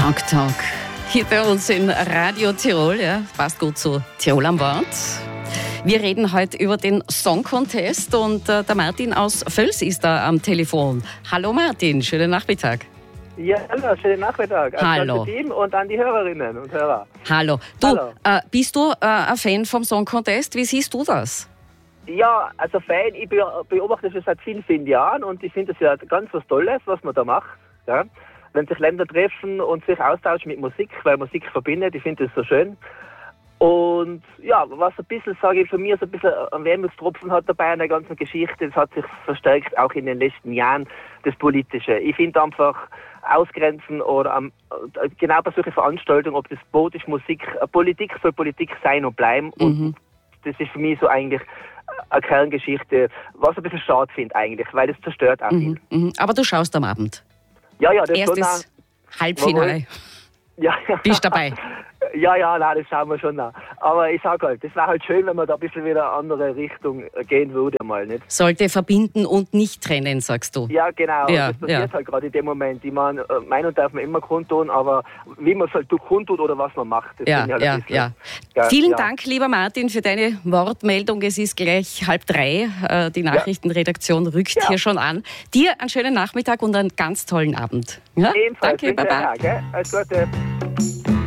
Talk Talk. Hier bei uns in Radio Tirol, ja, passt gut zu Tirol am Wort. Wir reden heute über den Song Contest und der Martin aus Völs ist da am Telefon. Hallo Martin, schönen Nachmittag. Ja, hallo, schönen Nachmittag an das Team und an die Hörerinnen und Hörer. Hallo. Du, bist du ein Fan vom Song Contest? Wie siehst du das? Ja, also Fan, ich beobachte das seit vielen, vielen Jahren und ich finde es ja ganz was Tolles, was man da macht. Ja? Wenn sich Länder treffen und sich austauschen mit Musik, weil Musik verbindet, ich finde das so schön. Und ja, was ein bisschen, sage ich, für mich so ein bisschen ein Wermutstropfen hat dabei an der ganzen Geschichte, das hat sich verstärkt auch in den letzten Jahren, das Politische. Ich finde einfach Ausgrenzen oder genau bei solchen Veranstaltungen, ob das Boot ist Musik, Politik soll Politik sein und bleiben. Und das ist für mich so eigentlich eine Kerngeschichte, was ich ein bisschen schade finde eigentlich, weil das zerstört auch viel. Aber du schaust am Abend. Ja, das erstes Halbfinale. Ja. Bist dabei? Ja, nein, das schauen wir schon an. Aber ich sage halt, das wäre halt schön, wenn man da ein bisschen wieder eine andere Richtung gehen würde mal, nicht? Sollte verbinden und nicht trennen, sagst du? Ja, genau. Ja, das passiert halt gerade in dem Moment. Ich meine, Meinung darf man immer kundtun, aber wie man es halt kundtut oder was man macht, das finde ich halt ein bisschen. Vielen Dank, lieber Martin, für deine Wortmeldung. Es ist gleich 2:30. Die Nachrichtenredaktion rückt hier schon an. Dir einen schönen Nachmittag und einen ganz tollen Abend. Ja? Ebenfalls. Danke, Baba. Alles Gute.